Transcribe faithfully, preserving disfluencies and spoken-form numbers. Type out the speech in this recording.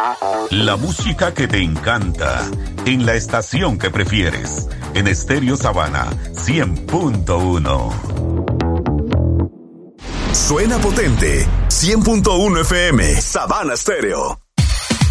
La música que te encanta, en la estación que prefieres, en Estéreo Sabana cien punto uno. Suena potente, cien punto uno F M, Sabana Stereo.